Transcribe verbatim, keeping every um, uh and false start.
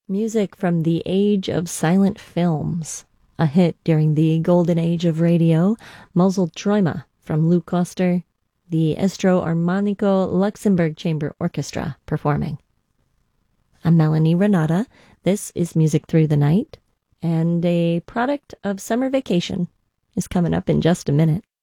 Music from the age of silent films. A hit during the golden age of radio, Muzzled Träume from Lou Koster, the Estro Armonico Luxembourg Chamber Orchestra performing. I'm Melanie Renata. This is Music Through the Night, and a product of summer vacation is coming up in just a minute.